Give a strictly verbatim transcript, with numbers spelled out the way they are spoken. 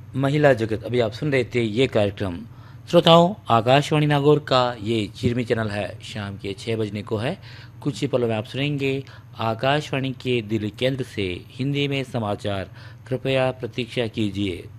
महिला जगत। अभी आप सुन रहे थे ये कार्यक्रम। श्रोताओं, आकाशवाणी नागौर का ये चिरमी चैनल है, शाम के छः बजने को है। कुछ ही पलों में आप सुनेंगे आकाशवाणी के दिल्ली केंद्र से हिंदी में समाचार। कृपया प्रतीक्षा कीजिए।